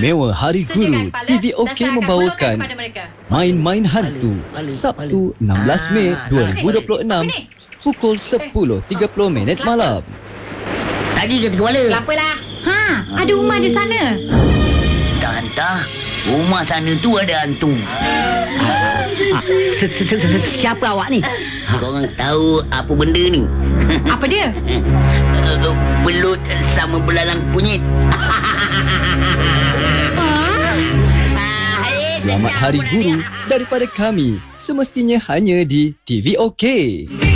Istimewa Hari Guru, TV OK membawakan Main-Main Hantu Sabtu 16 Mei 2026 pukul 10.30 malam. Tadi ke kepala? Lapalah. Ada rumah di sana. Tak hantar. Rumah sana tu ada hantu. Siapa awak ni? Korang tahu apa benda ni? Apa dia? Belut sama belalang kunyit. Selamat Hari Guru daripada kami, semestinya hanya di TV OK.